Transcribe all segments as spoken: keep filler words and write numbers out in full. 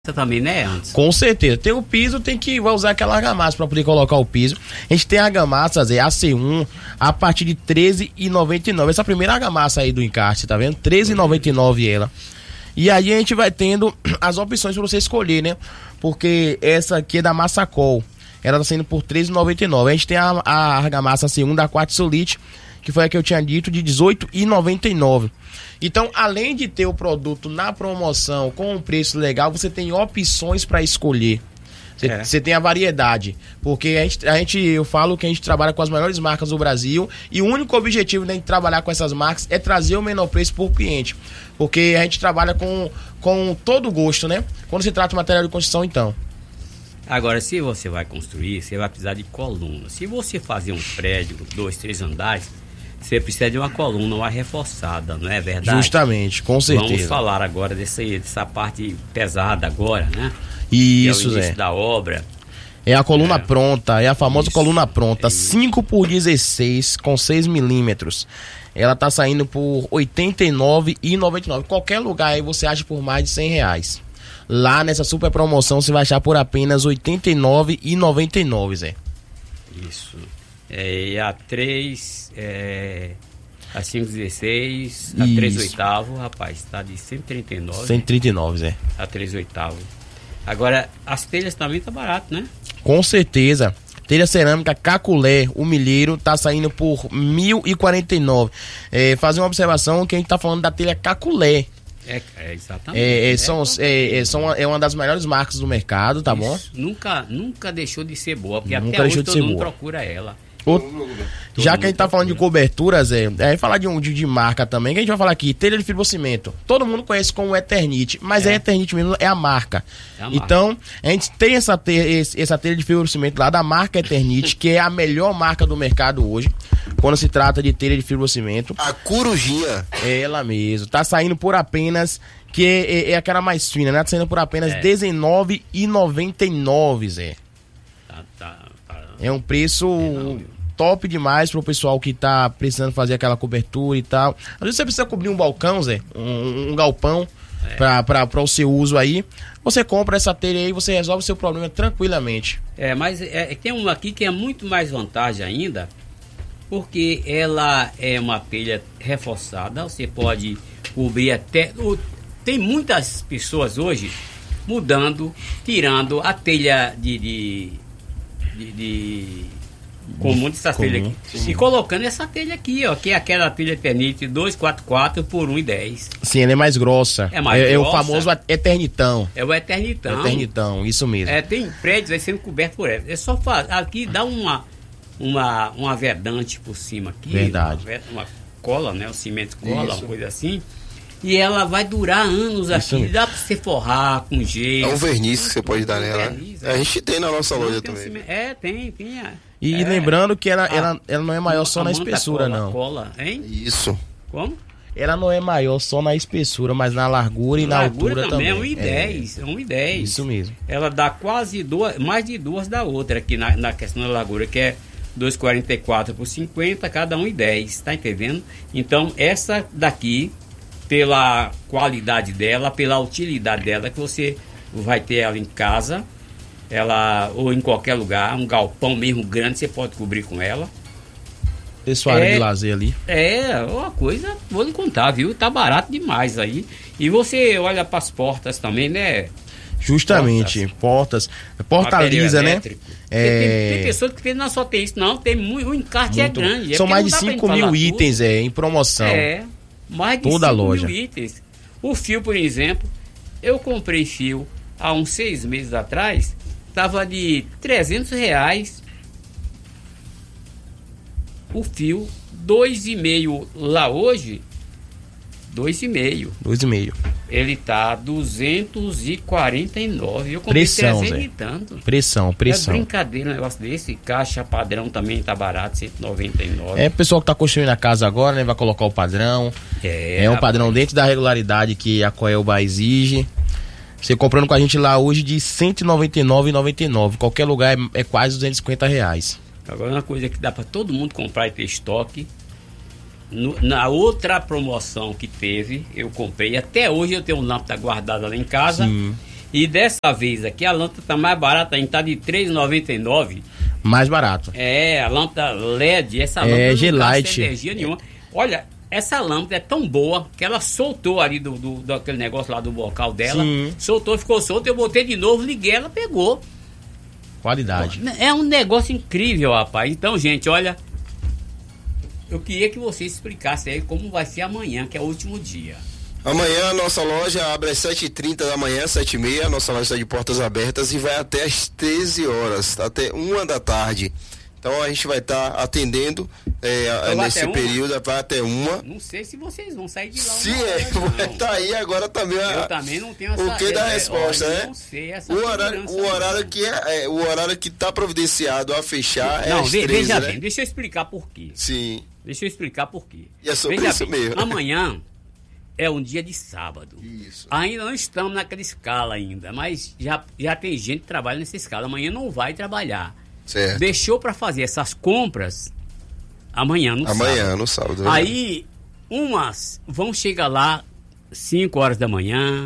também, né, antes? Com certeza. Tem o piso, tem que vai usar aquela argamassa para poder colocar o piso. A gente tem argamassas, é A C um, a partir de treze reais e noventa e nove centavos. Essa é a primeira argamassa aí do encarte, tá vendo? treze reais e noventa e nove centavos ela. E aí a gente vai tendo as opções para você escolher, né? Porque essa aqui é da Massacol. Ela tá saindo por treze reais e noventa e nove centavos. A gente tem a, a argamassa A C um da Quartzolite, que foi a que eu tinha dito, de dezoito reais e noventa e nove centavos. Então, além de ter o produto na promoção com um preço legal, você tem opções para escolher. Você, é. você tem a variedade. Porque a gente, a gente, eu falo que a gente trabalha com as melhores marcas do Brasil e o único objetivo de trabalhar com essas marcas é trazer o menor preço por cliente. Porque a gente trabalha com, com todo gosto, né? Quando se trata de material de construção, então. Agora, se você vai construir, você vai precisar de coluna. Se você fazer um prédio, dois, três andares, você precisa de uma coluna, uma reforçada, não é verdade? Justamente, com certeza. Vamos falar agora dessa, dessa parte pesada agora, né? Isso, é o início Zé. da obra. É a coluna é. pronta, é a famosa Isso, coluna pronta, é cinco por dezesseis com seis milímetros. Ela tá saindo por oitenta e nove reais e noventa e nove centavos. Qualquer lugar aí você acha por mais de cem reais. Lá nessa super promoção você vai achar por apenas oitenta e nove reais e noventa e nove centavos, Zé. Isso. É, e a três, é, a cinco dezesseis, a três oitavos, rapaz, tá de cento e trinta e nove. cento e trinta e nove, Zé. A três oitavos. Agora, as telhas também tá barato, né? Com certeza. Telha cerâmica Caculé, o milheiro, tá saindo por mil e quarenta e nove. É, fazer uma observação que a gente tá falando da telha Caculé. É, é exatamente. É, é, é, são, é, é, são, é uma das melhores marcas do mercado, tá Isso. bom? Nunca, nunca deixou de ser boa, porque nunca até deixou hoje de todo ser mundo boa. procura ela. O... Já que a gente tá falando de coberturas, é, é falar de, um, de, de marca também, que a gente vai falar aqui, telha de fibrocimento. Todo mundo conhece como Eternit, mas é, é Eternit mesmo, é a marca. É a marca. Então, a gente tem essa telha, essa telha de fibrocimento lá da marca Eternit, que é a melhor marca do mercado hoje, quando se trata de telha de fibrocimento. A Corujinha. É ela mesmo. Tá saindo por apenas, que é, é, é aquela mais fina, né? Tá saindo por apenas é. dezenove reais e noventa e nove centavos, Zé. Tá, tá, tá. É um preço... É top demais pro pessoal que tá precisando fazer aquela cobertura e tal. Às vezes você precisa cobrir um balcão, Zé, um, um galpão é. pra, pra, pra o seu uso aí. Você compra essa telha aí e você resolve o seu problema tranquilamente. É, mas é, tem uma aqui que é muito mais vantagem ainda, porque ela é uma telha reforçada, você pode cobrir até... Tem muitas pessoas hoje mudando, tirando a telha de... de, de, de comum dessa telha aqui. Sim. E colocando essa telha aqui, ó, que é aquela telha Eternit dois quatro quatro por um e dez. Sim, ela é mais grossa. É mais é, grossa. É o famoso Eternitão. É o Eternitão. Eternitão, isso mesmo. É, tem prédios aí sendo cobertos por ela. É só fazer, aqui dá uma uma, uma verdante por cima aqui. Verdade. Uma, uma cola, né? O cimento cola, isso. Uma coisa assim. E ela vai durar anos isso aqui. Mesmo. Dá pra você forrar com jeito. É um verniz que você pode dar nela. Verniz, é. A gente tem na nossa loja também. Um é, tem, tem. A... E é. lembrando que ela, ela, ela não é maior só na espessura, cola, não. Cola, hein? Isso. Como? Ela não é maior só na espessura, mas na largura e na largura altura também. É um e dez, é um e dez. Isso mesmo. Ela dá quase duas, mais de duas da outra aqui na, na questão da largura, que é dois quarenta e quatro por cinquenta, cada um e dez, tá entendendo? Então, essa daqui, pela qualidade dela, pela utilidade dela, que você vai ter ela em casa, ela, ou em qualquer lugar, um galpão mesmo grande, você pode cobrir com ela. Ter sua área é, de lazer ali. É, uma coisa, vou lhe contar, viu? Tá barato demais aí. E você olha para as portas também, né? Justamente, portas, porta lisa, né? É... Tem, tem pessoas que não só tem isso, não, tem muito, o encarte muito, é grande. São é mais de cinco mil itens tudo. É, em promoção. É, mais de toda cinco a loja. mil itens. O fio, por exemplo, eu comprei fio há uns seis meses atrás, tava de trezentos reais o fio, dois e meio lá hoje, dois e meio. Dois e meio. Ele tá duzentos e quarenta e nove. Eu comprei pressão, trezentos e tanto. Pressão, pressão. É brincadeira um negócio desse. Caixa padrão também tá barato, cento e noventa e nove. É, pessoal que tá construindo a casa agora, né, vai colocar o padrão. É, é um padrão rapaz. Dentro da regularidade que a Coelba exige. Você comprando com a gente lá hoje de cento e noventa e nove reais e noventa e nove. Qualquer lugar é, é quase duzentos e cinquenta reais. Agora uma coisa que dá para todo mundo comprar e ter estoque. No, na outra promoção que teve, eu comprei. Até hoje eu tenho um lâmpada guardada lá em casa. Sim. E dessa vez aqui a lâmpada tá mais barata ainda, tá de três reais e noventa e nove centavos. Mais barato. É, a lâmpada L E D, essa lâmpada é, não G-Light. gasta energia nenhuma. Olha, essa lâmpada é tão boa que ela soltou ali do, do, daquele negócio lá do bocal dela. Sim. Soltou, ficou solto, eu botei de novo, liguei, ela pegou. Qualidade. É um negócio incrível, rapaz. Então, gente, olha, eu queria que vocês explicassem aí como vai ser amanhã, que é o último dia. Amanhã a nossa loja abre às sete e trinta da manhã, sete e meia, a nossa loja está de portas abertas e vai até às treze horas, até uma da tarde. Então a gente vai estar tá atendendo é, nesse período, vai até uma. Não sei se vocês vão sair de lá. Se é, vai estar tá aí agora também. A, eu também não tenho essa o que da resposta, né? Não sei essa o horário, o horário que é, é, o horário que está providenciado a fechar não, é às treze, veja né? bem, deixa eu explicar por quê. Sim. Deixa eu explicar por quê. E é sobre veja isso bem, mesmo. Amanhã é um dia de sábado. Isso. Ainda não estamos naquela escala ainda, mas já, já tem gente que trabalha nessa escala. Amanhã não vai trabalhar. Certo. Deixou para fazer essas compras amanhã no amanhã, sábado. no sábado. Aí, umas vão chegar lá cinco horas da manhã,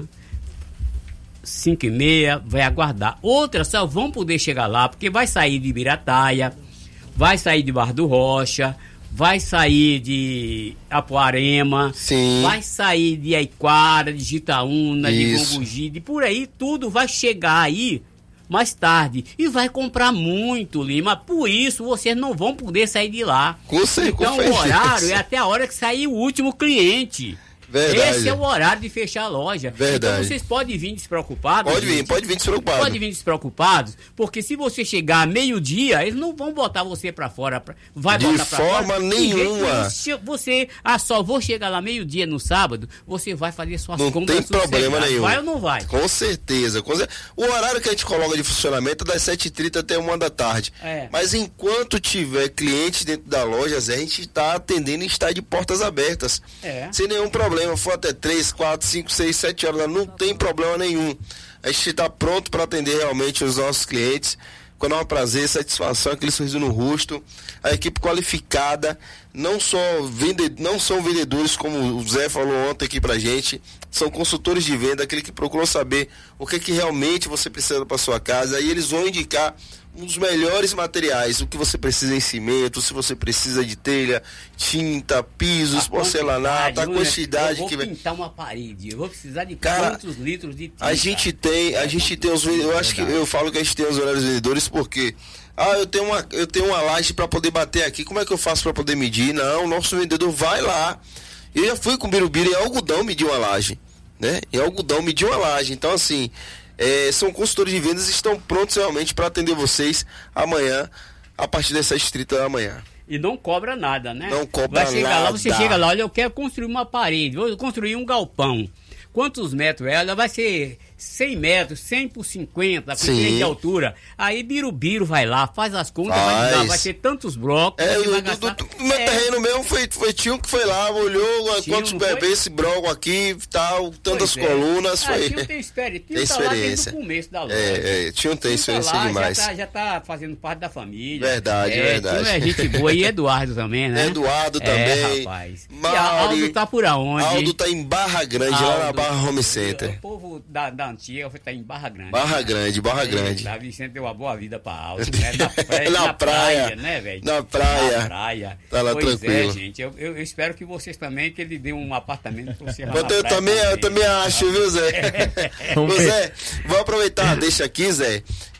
cinco e meia, vai aguardar. Outras só vão poder chegar lá porque vai sair de Ibirataia, vai sair de Barra do Rocha, vai sair de Apuarema, sim, vai sair de Aiquara, de Jitaúna, isso, de Gombugi, de por aí, tudo vai chegar aí mais tarde e vai comprar muito, Lima. Por isso vocês não vão poder sair de lá. Com certeza. Então o horário é até a hora que sair o último cliente. Verdade. Esse é o horário de fechar a loja. Verdade. Então vocês podem vir despreocupados. Pode vir, gente. pode vir despreocupado. Pode vir despreocupados, porque se você chegar meio-dia, eles não vão botar você pra fora. Pra, vai de botar pra forma fora. nenhuma. Se você, ah, só vou chegar lá meio-dia no sábado, você vai fazer suas não compras. Não tem problema nenhum. Vai ou não vai? Com certeza, com certeza. O horário que a gente coloca de funcionamento é das sete e trinta até uma da tarde. É. Mas enquanto tiver clientes dentro da loja, Zé, a gente está atendendo e está de portas abertas. É. Sem nenhum problema. For até três, quatro, cinco, seis, sete horas, não tem problema nenhum. A gente está pronto para atender realmente os nossos clientes. Quando é um prazer, satisfação, aquele sorriso no rosto. A equipe qualificada, não só vende, não são vendedores, como o Zé falou ontem aqui pra gente, são consultores de venda, aquele que procurou saber o que, que realmente você precisa para sua casa, e eles vão indicar um dos melhores materiais, o que você precisa em cimento, se você precisa de telha, tinta, pisos, porcelanato, a quantidade eu vou que vai pintar uma parede, eu vou precisar de Cara, quantos litros de tinta? A gente tem, a gente tem os, eu acho que eu falo que a gente tem os horários vendedores porque ah, eu tenho uma, eu tenho uma laje para poder bater aqui, como é que eu faço para poder medir? Não, o nosso vendedor vai lá. Eu já fui com o Birubiru em algodão medir uma laje, né? Em algodão medir uma laje. Então assim, É, são consultores de vendas e estão prontos realmente para atender vocês amanhã, a partir das sete e trinta da manhã. E não cobra nada, né? Não cobra Vai chegar nada. lá, você chega lá, olha, eu quero construir uma parede, vou construir um galpão. Quantos metros é? Ela vai ser cem metros, cem por cinquenta, com de altura. Aí Birubiru vai lá, faz as contas, vai, dar, vai ter tantos blocos. É, vai do, gastar... do, do meu é. terreno mesmo foi, foi Tio que foi lá, olhou Tio, quantos bebês esse bloco aqui, tal, tantas pois colunas. É. Foi... Ah, Tio tem experiência. Tio tem tá lá desde o começo da loja. É, é, Tio tem experiência tá lá, demais. Já tá, já tá fazendo parte da família. Verdade, é, verdade. Tio é gente boa. E Eduardo também, né? Eduardo também. É, rapaz. Mauri, e Aldo tá por aonde? Aldo tá em Barra Grande, Aldo, lá na Barra Home Center. O povo da, da antiga tá em Barra Grande. Barra Grande, Barra é, Grande. Da Vicente deu uma boa vida pra Aldo, né? Na, praia, na, na praia, praia, né, velho? Na praia. Na praia. Tá lá pois tranquilo. É, gente. Eu, eu, eu espero que vocês também, que ele dê um apartamento pra você lá eu, na praia também, eu também acho, viu, Zé? Ô, Zé, vou aproveitar, deixa aqui, Zé,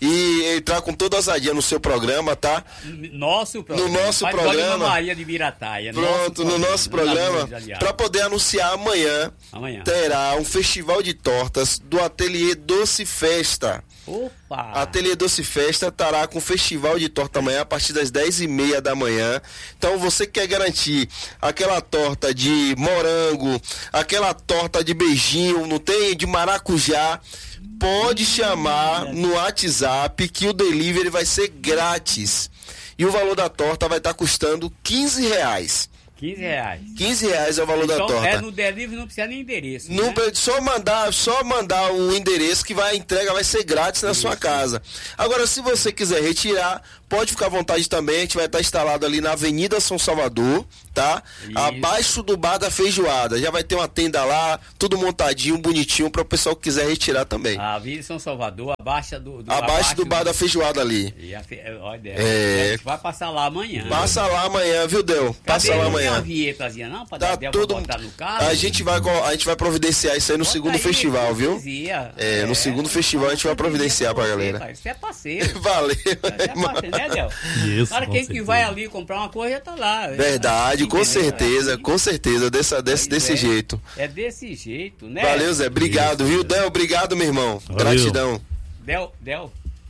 e entrar com toda a ousadia no seu programa, tá? Nosso programa. No nosso Faz programa. Maria de Birataia. Pronto, nosso no nosso programa, para poder anunciar amanhã, amanhã, terá um festival de tortas do Ateliê Doce Festa. Opa! Ateliê Doce Festa estará com festival de torta amanhã a partir das dez e meia da manhã. Então você quer garantir aquela torta de morango, aquela torta de beijinho, não tem? De maracujá, pode chamar no WhatsApp que o delivery vai ser grátis. E o valor da torta vai estar custando quinze reais. quinze reais. quinze reais é o valor então, da torta. É no delivery, não precisa nem endereço. Não, né? só mandar, só mandar o endereço que vai, a entrega vai ser grátis na Isso. sua casa. Agora, se você quiser retirar, pode ficar à vontade também, a gente vai estar instalado ali na Avenida São Salvador, tá? Isso. Abaixo do Bar da Feijoada. Já vai ter uma tenda lá, tudo montadinho, bonitinho, para o pessoal que quiser retirar também. A Avenida São Salvador, abaixo do... do abaixo, abaixo do Bar do... da Feijoada ali. E a fe... Olha, é... a gente vai passar lá amanhã. Passa lá amanhã, viu, Del? Passa Cadê? lá amanhã. Não tem uma não? Pra tá dar tudo... botar no carro? A gente, vai, a gente vai providenciar isso aí no Bota segundo aí, festival, viu? É, no é, segundo festival a gente vai providenciar pra galera. Pai, você é parceiro. Valeu. Você é parceiro, né, Del? Isso, cara, quem que vai ali comprar uma coisa tá lá. Verdade, assim, com entendeu? certeza, assim, com certeza, dessa, desse, desse é, jeito. É desse jeito, né? Valeu, Zé, obrigado, isso, viu, Del? Obrigado, meu irmão. Valeu. Gratidão. Del, Del.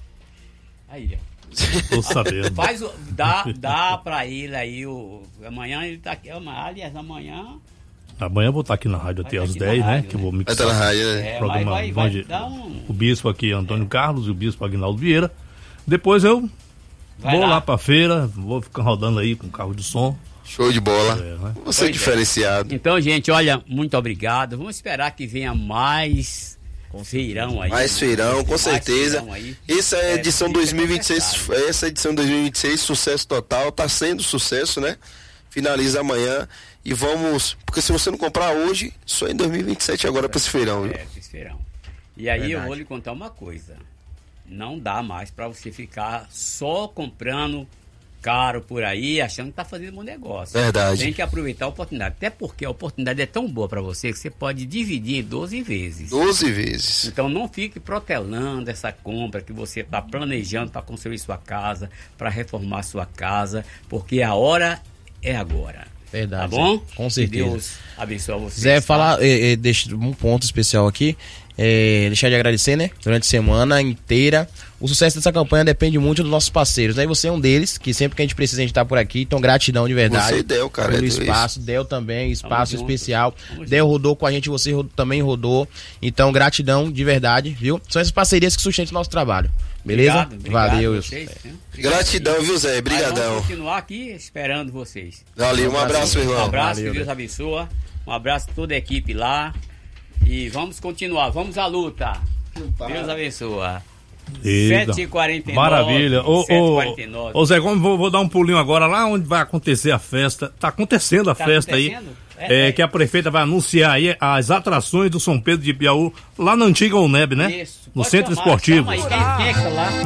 Aí, ó. Tô sabendo. Faz o, dá, dá pra ele aí o. Amanhã ele tá aqui. Aliás, amanhã. Amanhã eu vou estar aqui na rádio até às dez, né? Rádio, que eu vou mixar. Vai estar na rádio, né? É, programa vai, vai, vai dar um... O bispo aqui, Antônio é. Carlos, e o bispo Aguinaldo Vieira. Depois eu vai vou lá. lá pra feira, vou ficar rodando aí com carro de som. Show de bola. É, né? Você é diferenciado. É. Então, gente, olha, muito obrigado. Vamos esperar que venha mais. Feirão aí. Mais feirão, com certeza. Essa é a edição dois mil e vinte e seis, essa edição dois mil e vinte e seis, sucesso total, tá sendo sucesso, né? Finaliza amanhã e vamos, porque se você não comprar hoje, só em dois mil e vinte e sete agora para esse feirão, viu? É, para esse feirão. E aí Verdade. Eu vou lhe contar uma coisa. Não dá mais para você ficar só comprando caro por aí, achando que tá fazendo um bom negócio. Verdade. Tem que aproveitar a oportunidade. Até porque a oportunidade é tão boa para você que você pode dividir em doze vezes. doze vezes. Então não fique protelando essa compra que você está planejando para construir sua casa, para reformar sua casa, porque a hora é agora. Verdade. Tá bom? Com certeza. Que Deus abençoe você. Zé, falar, é, é, deixa um ponto especial aqui. É, deixar de agradecer, né? Durante a semana inteira. O sucesso dessa campanha depende muito dos nossos parceiros, né? E você é um deles, que sempre que a gente precisa, a gente tá por aqui. Então, gratidão de verdade. Você Del, cara. Pelo é espaço, Del também, espaço Vamos especial. Vamos Del rodou com a gente, você rodou, também rodou. Então, gratidão de verdade, viu? São essas parcerias que sustentam o nosso trabalho. Beleza? Obrigado, obrigado Valeu. Vocês, gratidão, viu, Zé? Obrigadão. Vamos continuar aqui esperando vocês. Valeu, um abraço, meu irmão. Um abraço, Valeu, que Deus abençoe. Um abraço a toda a equipe lá. E vamos continuar, vamos à luta. Deus abençoe. sete e quarenta e nove. Maravilha. Ô, ô, ô Zé Gomes, vou, vou dar um pulinho agora lá onde vai acontecer a festa. Tá acontecendo a tá festa acontecendo? aí. É, é, é. Que a prefeita vai anunciar aí as atrações do São Pedro de Piauí, lá na antiga UNEB, né? Isso. No Pode Centro chamar, Esportivo. chama aí. Quem, quem é que tá lá?